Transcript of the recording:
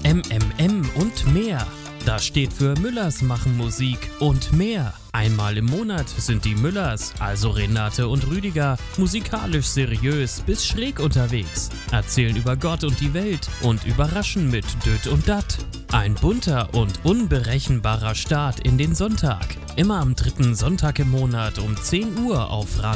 MMM und mehr. Das steht für Müllers machen Musik und mehr. Einmal im Monat sind die Müllers, also Renate und Rüdiger, musikalisch seriös bis schräg unterwegs, erzählen über Gott und die Welt und überraschen mit Död und Dat. Ein bunter und unberechenbarer Start in den Sonntag. Immer am 3. Sonntag im Monat um 10 Uhr auf Radio